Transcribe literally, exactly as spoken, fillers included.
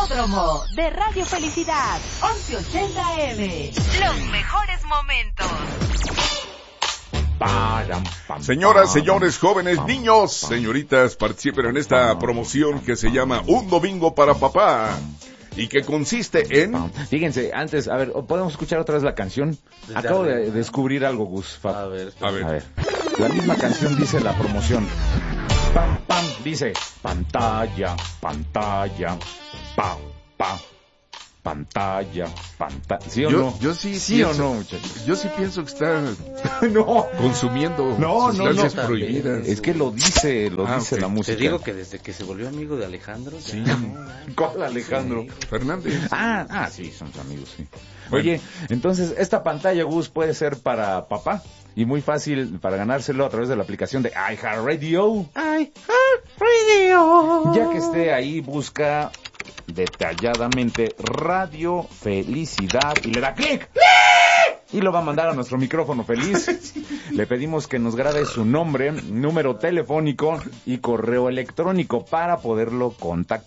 Hipódromo de Radio Felicidad, once ochenta A M. Los mejores momentos. Señoras, señores, jóvenes, niños, señoritas, participen en esta promoción que se llama Un Domingo para Papá y que consiste en... Fíjense, antes, a ver, ¿podemos escuchar otra vez la canción? Acabo de descubrir algo, Gus. A ver, a ver. A ver. La misma canción dice la promoción. Pam, pam, dice pantalla, pantalla, pa, pa, pantalla, pantalla. ¿Sí o yo, no? Yo sí, ¿Sí pienso, o no, muchachos? Yo sí pienso que está no. consumiendo No, no, sustancias no. prohibidas. Es que lo dice, lo Ah, dice okay. la música. Te digo que desde que se volvió amigo de Alejandro. Sí. Ya... ¿Cuál Alejandro? Sí. Fernández. Ah, ah, sí, son amigos, sí. Bueno. Oye, entonces, esta pantalla, Gus, puede ser para papá y muy fácil para ganárselo a través de la aplicación de iHeartRadio. iHeartRadio. Ya que esté ahí, busca detalladamente Radio Felicidad y le da clic. Y lo va a mandar a nuestro micrófono feliz. Le pedimos que nos grabe su nombre, número telefónico y correo electrónico para poderlo contactar.